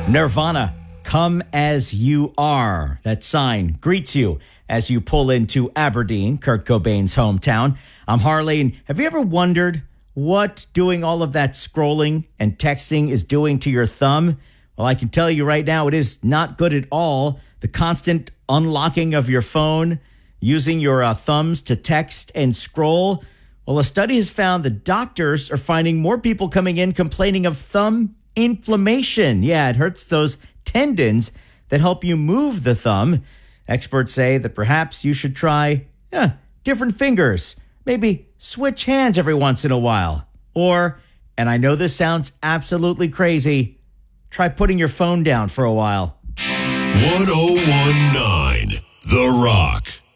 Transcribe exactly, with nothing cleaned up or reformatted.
Nirvana, Come As You Are. That sign greets you as you pull into Aberdeen, Kurt Cobain's hometown. I'm Harley, and have you ever wondered what doing all of that scrolling and texting is doing to your thumb? Well, I can tell you right now, it is not good at all. The constant unlocking of your phone, using your uh, thumbs to text and scroll. Well, a study has found that doctors are finding more people coming in complaining of thumb inflammation. Yeah, it hurts those tendons that help you move the thumb. Experts say that perhaps you should try yeah, different fingers. Maybe switch hands every once in a while. Or, and I know this sounds absolutely crazy, try putting your phone down for a while. one oh one point nine The Rock.